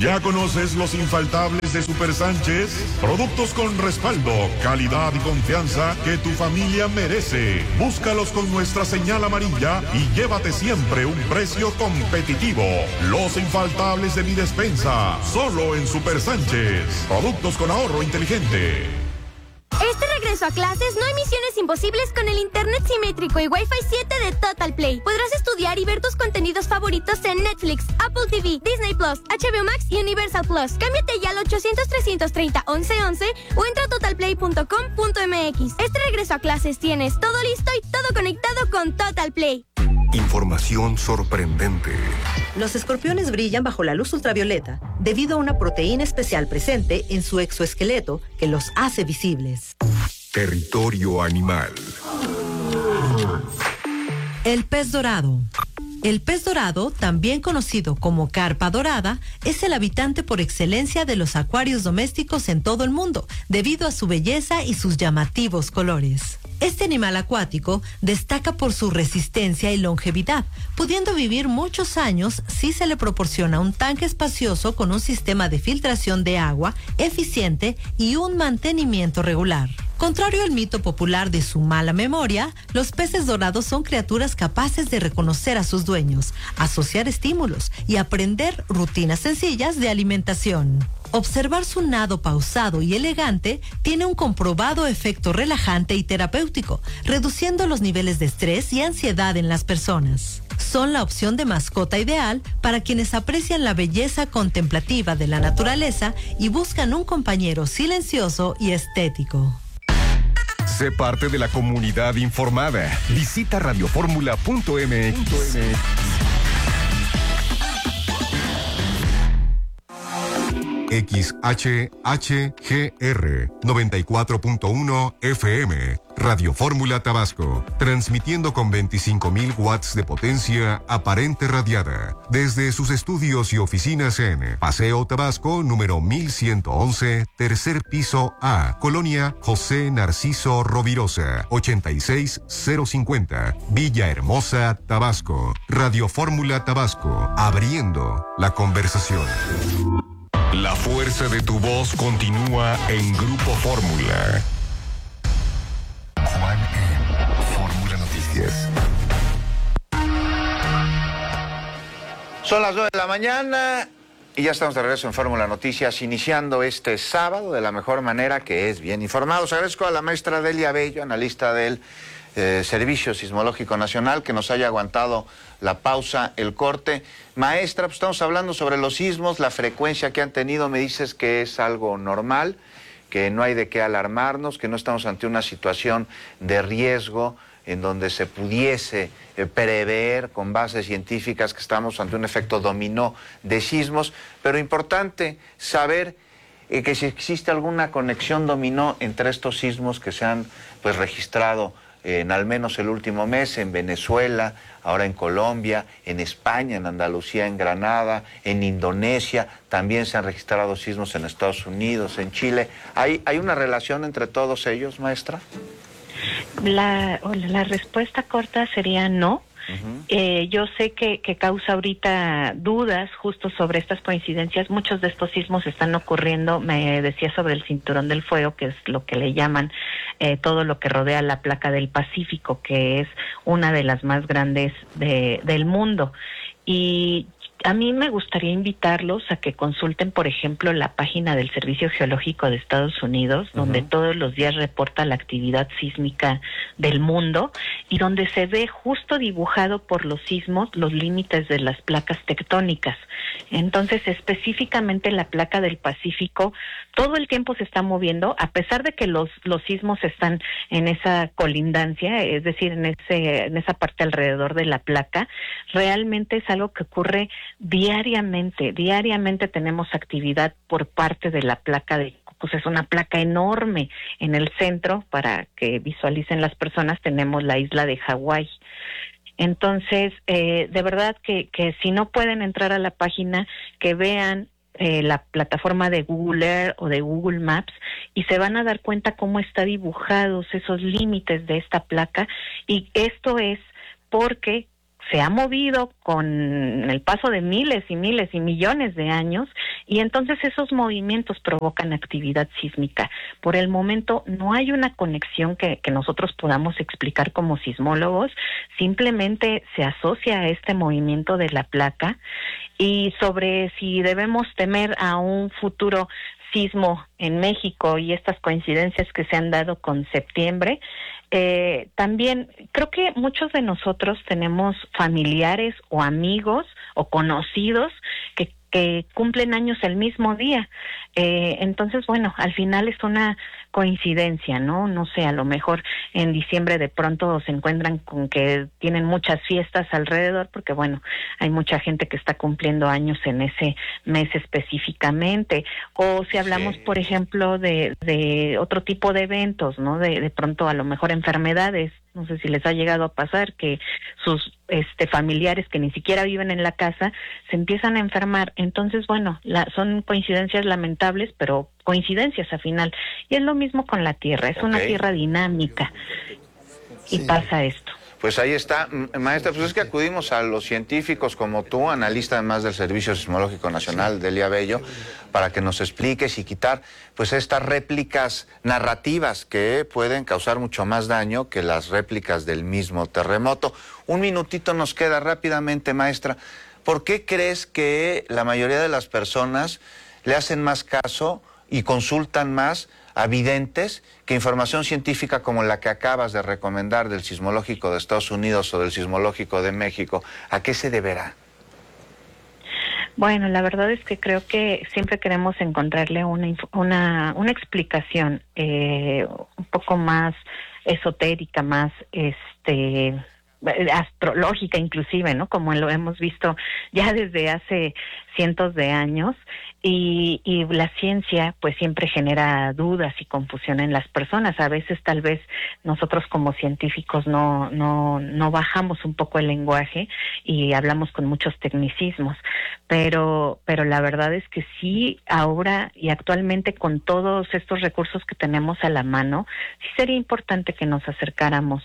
¿Ya conoces los infaltables de Super Sánchez? Productos con respaldo, calidad y confianza que tu familia merece. Búscalos con nuestra señal amarilla y llévate siempre un precio competitivo. Los infaltables de mi despensa, solo en Super Sánchez. Productos con ahorro inteligente. Este regreso a clases no hay misiones imposibles con el internet simétrico y Wi-Fi 7 de Total Play. Podrás estudiar y ver tus contenidos favoritos en Netflix, Apple TV, Disney Plus, HBO Max y Universal Plus. Cámbiate ya al 800-330-1111 o entra a totalplay.com.mx. Este regreso a clases tienes todo listo y todo conectado con Total Play. Información sorprendente. Los escorpiones brillan bajo la luz ultravioleta debido a una proteína especial presente en su exoesqueleto que los hace visibles. Territorio animal. El pez dorado. El pez dorado, también conocido como carpa dorada, es el habitante por excelencia de los acuarios domésticos en todo el mundo, debido a su belleza y sus llamativos colores. Este animal acuático destaca por su resistencia y longevidad, pudiendo vivir muchos años si se le proporciona un tanque espacioso con un sistema de filtración de agua eficiente y un mantenimiento regular. Contrario al mito popular de su mala memoria, los peces dorados son criaturas capaces de reconocer a sus dueños, asociar estímulos y aprender rutinas sencillas de alimentación. Observar su nado pausado y elegante tiene un comprobado efecto relajante y terapéutico, reduciendo los niveles de estrés y ansiedad en las personas. Son la opción de mascota ideal para quienes aprecian la belleza contemplativa de la naturaleza y buscan un compañero silencioso y estético. Sé parte de la comunidad informada. Visita radioformula.mx. XHHGR 94.1 FM, Radio Fórmula Tabasco, transmitiendo con 25.000 watts de potencia aparente radiada, desde sus estudios y oficinas en Paseo Tabasco, número 1111, tercer piso A, Colonia José Narciso Rovirosa, 86050, Villahermosa, Tabasco. Radio Fórmula Tabasco, abriendo la conversación. La fuerza de tu voz continúa en Grupo Fórmula. Juan en Fórmula Noticias. Son las 9 de la mañana y ya estamos de regreso en Fórmula Noticias, iniciando este sábado de la mejor manera, que es bien informados. Agradezco a la maestra Delia Bello, analista del Servicio Sismológico Nacional, que nos haya aguantado la pausa, el corte. Maestra, pues estamos hablando sobre los sismos, la frecuencia que han tenido. Me dices que es algo normal, que no hay de qué alarmarnos, que no estamos ante una situación de riesgo en donde se pudiese prever con bases científicas que estamos ante un efecto dominó de sismos, pero importante saber que si existe alguna conexión dominó entre estos sismos que se han registrado en al menos el último mes, en Venezuela, ahora en Colombia, en España, en Andalucía, en Granada, en Indonesia, también se han registrado sismos en Estados Unidos, en Chile. ¿Hay una relación entre todos ellos, maestra? La respuesta corta sería no. Yo sé que causa ahorita dudas justo sobre estas coincidencias. Muchos de estos sismos están ocurriendo, me decía, sobre el cinturón del fuego, que es lo que le llaman todo lo que rodea la placa del Pacífico, que es una de las más grandes del mundo. Y a mí me gustaría invitarlos a que consulten, por ejemplo, la página del Servicio Geológico de Estados Unidos, donde todos los días reporta la actividad sísmica del mundo y donde se ve justo dibujado por los sismos los límites de las placas tectónicas. Entonces, específicamente la placa del Pacífico todo el tiempo se está moviendo, a pesar de que los sismos están en esa colindancia, es decir, en esa parte alrededor de la placa. Realmente es algo que ocurre diariamente tenemos actividad por parte de la placa pues es una placa enorme. En el centro, para que visualicen las personas, tenemos la isla de Hawái. Entonces, de verdad que si no pueden entrar a la página, que vean la plataforma de Google Earth o de Google Maps y se van a dar cuenta cómo está dibujados esos límites de esta placa, y esto es porque se ha movido con el paso de miles y miles y millones de años y entonces esos movimientos provocan actividad sísmica. Por el momento no hay una conexión que nosotros podamos explicar como sismólogos, simplemente se asocia a este movimiento de la placa. Y sobre si debemos temer a un futuro sismo en México y estas coincidencias que se han dado con septiembre, también creo que muchos de nosotros tenemos familiares o amigos o conocidos que cumplen años el mismo día. Entonces, bueno, al final es una coincidencia, ¿no? No sé, a lo mejor en diciembre de pronto se encuentran con que tienen muchas fiestas alrededor, porque bueno, hay mucha gente que está cumpliendo años en ese mes específicamente. O si hablamos, por ejemplo, de otro tipo de eventos, ¿no? De pronto a lo mejor enfermedades. No sé si les ha llegado a pasar que sus familiares que ni siquiera viven en la casa se empiezan a enfermar. Entonces, bueno, son coincidencias lamentables, pero coincidencias al final. Y es lo mismo con la Tierra, es una Tierra dinámica y pasa esto. Pues ahí está, maestra, pues es que acudimos a los científicos como tú, analista además del Servicio Sismológico Nacional, Delia Bello, para que nos expliques y quitar pues estas réplicas narrativas que pueden causar mucho más daño que las réplicas del mismo terremoto. Un minutito nos queda rápidamente, maestra. ¿Por qué crees que la mayoría de las personas le hacen más caso y consultan más a videntes que información científica como la que acabas de recomendar del Sismológico de Estados Unidos o del Sismológico de México? ¿A qué se deberá? Bueno, la verdad es que creo que siempre queremos encontrarle una explicación un poco más esotérica, más astrológica inclusive, ¿no? Como lo hemos visto ya desde hace cientos de años. Y la ciencia pues siempre genera dudas y confusión en las personas. A veces tal vez nosotros como científicos no bajamos un poco el lenguaje y hablamos con muchos tecnicismos, pero la verdad es que sí, ahora y actualmente con todos estos recursos que tenemos a la mano, sí sería importante que nos acercáramos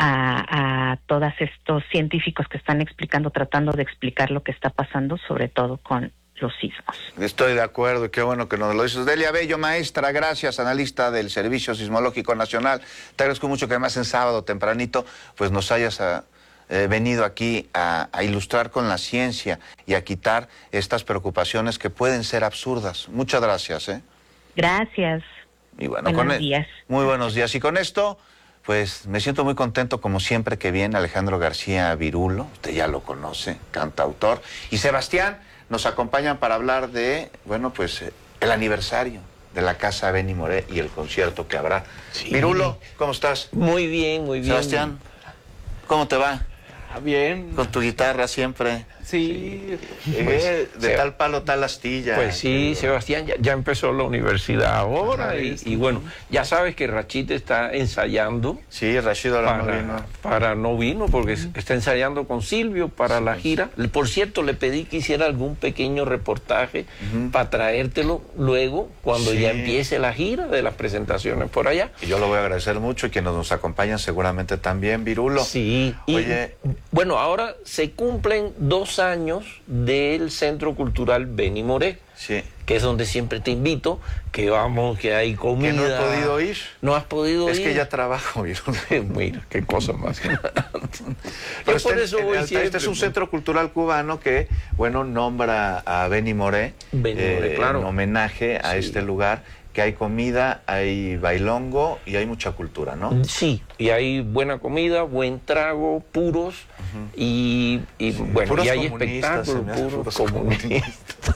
a todos estos científicos que están tratando de explicar lo que está pasando, sobre todo con los sismos. Estoy de acuerdo y qué bueno que nos lo dices. Delia Bello, maestra, gracias, analista del Servicio Sismológico Nacional. Te agradezco mucho que además en sábado tempranito pues nos hayas venido aquí a ilustrar con la ciencia y a quitar estas preocupaciones que pueden ser absurdas. Muchas gracias. Gracias. Y bueno, buenos días. Muy buenos días. Y con esto, pues me siento muy contento como siempre que viene Alejandro García Virulo, usted ya lo conoce, cantautor, y Sebastián nos acompañan para hablar de, bueno, pues el aniversario de la Casa Benny Moré y el concierto que habrá. Sí. Virulo, ¿cómo estás? Muy bien, muy bien. Sebastián, ¿cómo te va? Bien. Con tu guitarra siempre. Sí. De tal palo, tal astilla. Pues sí, Sebastián ya empezó la universidad ahora y bueno, ya sabes que Rachid está ensayando. Sí, Rachid ahora no vino. Para no vino porque está ensayando con Silvio para la gira. Por cierto, le pedí que hiciera algún pequeño reportaje para traértelo luego cuando ya empiece la gira de las presentaciones por allá. Y yo lo voy a agradecer mucho y que nos acompañan seguramente también, Virulo. Sí. Oye, bueno, ahora se cumplen 2 años del Centro Cultural Benny Moré, que es donde siempre te invito, que vamos, que hay comida. ¿Que no he podido ir? ¿No has podido ir? Es que ya trabajo, mira, qué cosa más. Pero este es un centro cultural cubano que, bueno, nombra a Benny Moré, claro, en homenaje a este lugar, que hay comida, hay bailongo y hay mucha cultura, ¿no? Sí, y hay buena comida, buen trago, puros, y bueno, puros y hay espectáculos, puros comunistas.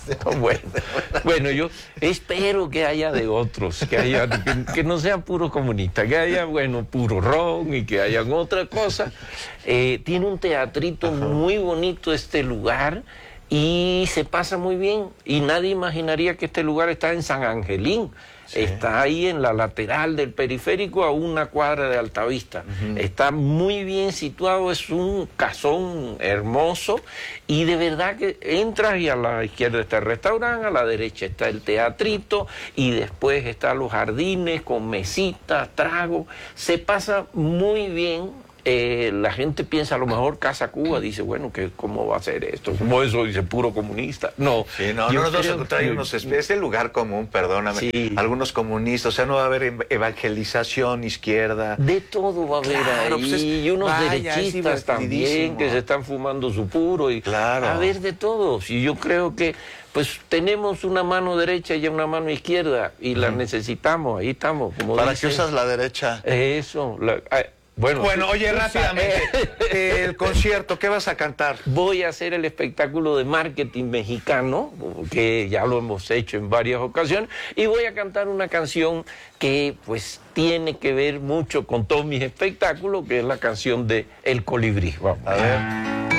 Bueno, yo espero que haya de otros, que no sean puros comunistas, que haya, bueno, puro ron y que hayan otra cosa. Tiene un teatrito muy bonito este lugar. Y se pasa muy bien, y nadie imaginaría que este lugar está en San Angelín. Está ahí en la lateral del periférico a 1 cuadra de Altavista. Está muy bien situado, es un casón hermoso y de verdad que entras y a la izquierda está el restaurante, a la derecha está el teatrito y después están los jardines con mesitas, tragos. Se pasa muy bien la gente piensa a lo mejor Casa Cuba, dice, bueno, ¿cómo va a ser esto? ¿Cómo eso? Dice, puro comunista. No, sí, no nos vamos a encontrar es el lugar común, perdóname. Sí. Algunos comunistas, o sea, no va a haber evangelización izquierda. De todo va a haber ahí. Pues y unos derechistas también que se están fumando su puro. Y claro. A ver, de todos. Y yo creo que pues tenemos una mano derecha y una mano izquierda y la necesitamos, ahí estamos. Como ¿Para qué usas la derecha? Eso. Bueno, oye, rápidamente, el concierto, ¿qué vas a cantar? Voy a hacer el espectáculo de marketing mexicano, que ya lo hemos hecho en varias ocasiones, y voy a cantar una canción que pues tiene que ver mucho con todos mis espectáculos, que es la canción de El Colibrí. Vamos. A ver.